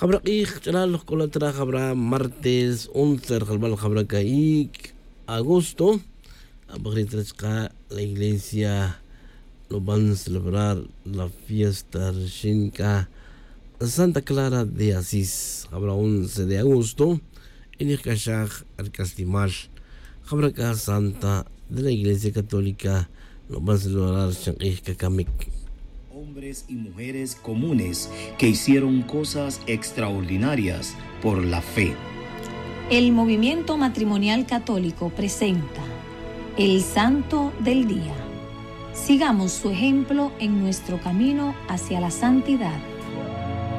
Habra ik chalal colatra habra martes 11 halbal habra kaik agosto. Abagritrachka la iglesia lo van a celebrar la fiesta Shinka Santa Clara de Asís. Habrá 11 de agosto en el Kashaj al Castimash. Habrá ka Santa de la Iglesia Católica lo van a celebrar Shankih Kakamik. Hombres y mujeres comunes que hicieron cosas extraordinarias por la fe. El Movimiento Matrimonial Católico presenta el Santo del Día. Sigamos su ejemplo en nuestro camino hacia la santidad.